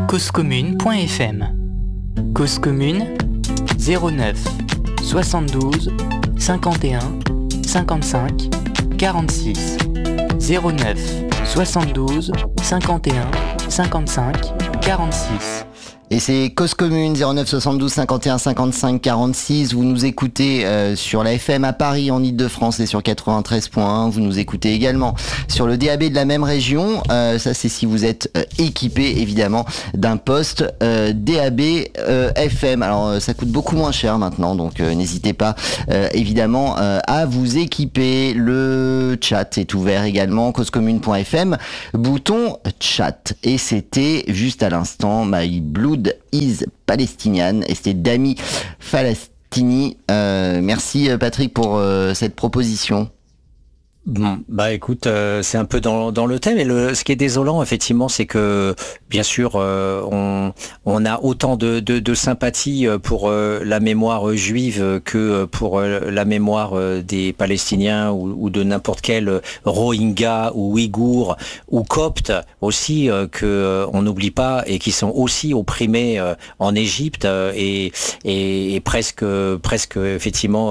causecommune.fm. Cause commune 09 72 51 55 46 09 72 51 55 46. Et c'est Cause Commune 09 72 51 55 46. Vous nous écoutez sur la FM à Paris en Ile-de-France et sur 93.1. Vous nous écoutez également sur le DAB de la même région. Ça c'est si vous êtes équipé évidemment d'un poste DAB FM. Alors ça coûte beaucoup moins cher maintenant, donc n'hésitez pas évidemment à vous équiper. Le chat est ouvert également, causecommune.fm, bouton chat. Et c'était juste à l'instant My Blood is Palestinian, et c'était Dami Falastini. Merci Patrick pour cette proposition. Bon, bah écoute, c'est un peu dans le thème, et ce qui est désolant effectivement, c'est que bien sûr on a autant de sympathie pour la mémoire juive que pour la mémoire des Palestiniens ou de n'importe quel Rohingya ou Ouïghour ou Copte aussi, que on n'oublie pas, et qui sont aussi opprimés en Égypte et presque effectivement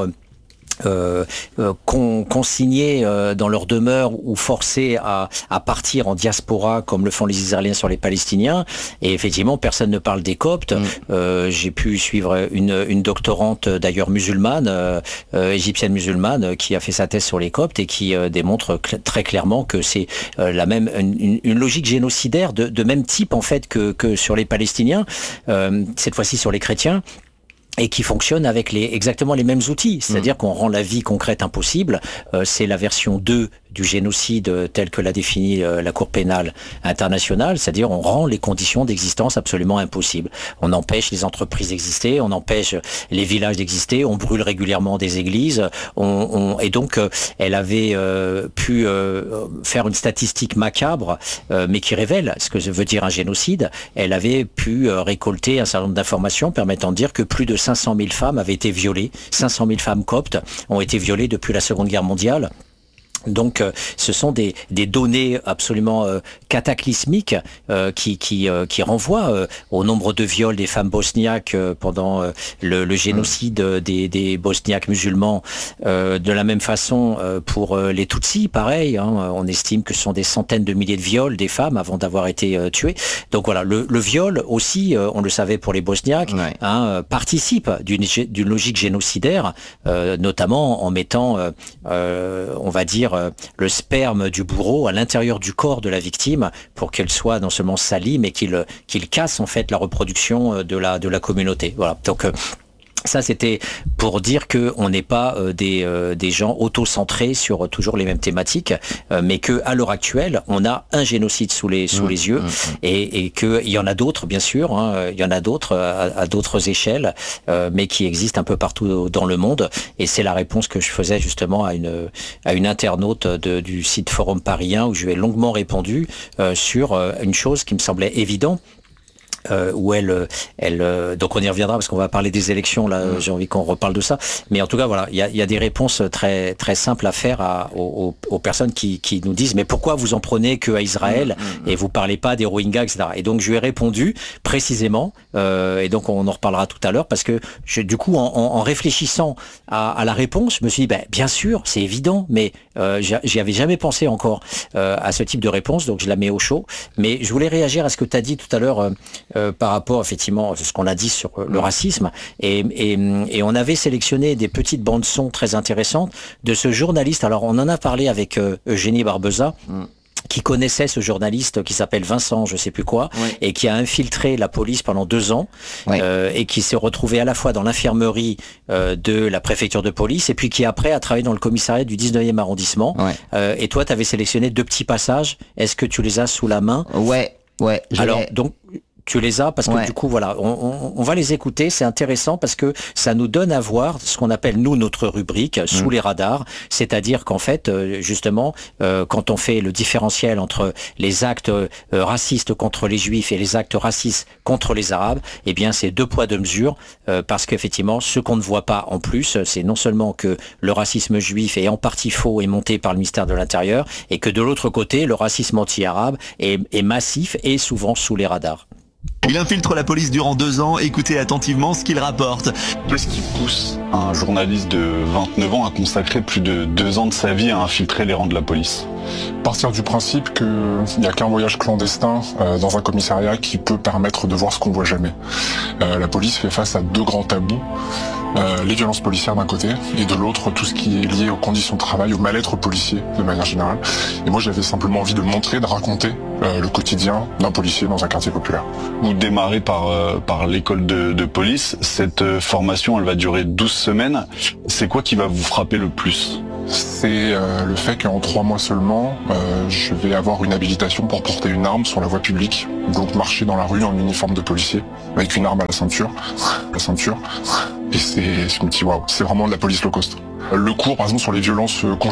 consignés dans leur demeure ou forcés à partir en diaspora comme le font les Israéliens sur les Palestiniens. Et effectivement, personne ne parle des Coptes. J'ai pu suivre une doctorante d'ailleurs musulmane, égyptienne musulmane, qui a fait sa thèse sur les Coptes et qui démontre très clairement que c'est la même une logique génocidaire de même type en fait que sur les Palestiniens, cette fois-ci sur les chrétiens, et qui fonctionne avec exactement les mêmes outils, c'est-à-dire qu'on rend la vie concrète impossible. C'est la version 2 du génocide tel que l'a défini la Cour pénale internationale, c'est-à-dire on rend les conditions d'existence absolument impossibles. On empêche les entreprises d'exister, on empêche les villages d'exister, on brûle régulièrement des églises, et donc elle avait pu faire une statistique macabre, mais qui révèle ce que veut dire un génocide. Elle avait pu récolter un certain nombre d'informations permettant de dire que plus de 500 000 femmes avaient été violées, 500 000 femmes coptes ont été violées depuis la Seconde Guerre mondiale. Donc, ce sont des données absolument cataclysmiques qui renvoient au nombre de viols des femmes bosniaques pendant le génocide des Bosniaques musulmans. De la même façon, pour les Tutsis, pareil, on estime que ce sont des centaines de milliers de viols des femmes avant d'avoir été tuées. Donc voilà, le viol aussi, on le savait pour les Bosniaques, participe d'une logique génocidaire, notamment en mettant, on va dire, le sperme du bourreau à l'intérieur du corps de la victime pour qu'elle soit non seulement salie, mais qu'il casse en fait la reproduction de la communauté. Voilà. Donc ça, c'était pour dire que on n'est pas des gens auto-centrés sur toujours les mêmes thématiques, mais que à l'heure actuelle, on a un génocide sous les yeux, et que il y en a d'autres, bien sûr, il y en a d'autres à d'autres échelles, mais qui existent un peu partout dans le monde. Et c'est la réponse que je faisais justement à une internaute du site Forum Parisien, où je lui ai longuement répondu sur une chose qui me semblait évidente. Où elle donc on y reviendra parce qu'on va parler des élections là. J'ai envie qu'on reparle de ça, mais en tout cas voilà, il y a des réponses très très simples à faire aux personnes qui nous disent mais pourquoi vous en prenez que à Israël et vous parlez pas des Rohingyas, etc. Et donc je lui ai répondu précisément, et donc on en reparlera tout à l'heure, parce que du coup en réfléchissant à la réponse, je me suis dit bien sûr c'est évident, mais j'y avais jamais pensé encore à ce type de réponse, donc je la mets au chaud. Mais je voulais réagir à ce que tu as dit tout à l'heure par rapport effectivement à ce qu'on a dit sur le racisme, et on avait sélectionné des petites bandes son très intéressantes de ce journaliste. Alors on en a parlé avec Eugénie Barbeza, qui connaissait ce journaliste qui s'appelle Vincent, je sais plus quoi, et qui a infiltré la police pendant 2 ans, et qui s'est retrouvé à la fois dans l'infirmerie de la préfecture de police, et puis qui après a travaillé dans le commissariat du 19e arrondissement. Et toi, tu avais sélectionné 2 petits passages. Est-ce que tu les as sous la main? Ouais. Alors, donc, tu les as parce que du coup voilà, on va les écouter, c'est intéressant parce que ça nous donne à voir ce qu'on appelle nous notre rubrique sous les radars, c'est-à-dire qu'en fait justement quand on fait le différentiel entre les actes racistes contre les juifs et les actes racistes contre les arabes, eh bien c'est 2 poids 2 mesures, parce qu'effectivement ce qu'on ne voit pas en plus, c'est non seulement que le racisme juif est en partie faux et monté par le ministère de l'Intérieur, et que de l'autre côté le racisme anti-arabe est massif et souvent sous les radars. Il infiltre la police durant 2 ans, écoutez attentivement ce qu'il rapporte. Qu'est-ce qui pousse un journaliste de 29 ans à consacrer plus de 2 ans de sa vie à infiltrer les rangs de la police ? Partir du principe qu'il n'y a qu'un voyage clandestin dans un commissariat qui peut permettre de voir ce qu'on voit jamais. La police fait face à 2 grands tabous. Les violences policières d'un côté et de l'autre tout ce qui est lié aux conditions de travail, au mal-être policier de manière générale. Et moi j'avais simplement envie de montrer, de raconter le quotidien d'un policier dans un quartier populaire. Vous démarrez par l'école de police. Cette formation, elle va durer 12 semaines. C'est quoi qui va vous frapper le plus ? C'est le fait qu'en 3 mois seulement, je vais avoir une habilitation pour porter une arme sur la voie publique. Donc marcher dans la rue en uniforme de policier, avec une arme à la ceinture. Et je me dis waouh, c'est vraiment de la police low cost. Le cours par exemple sur les violences conjugales,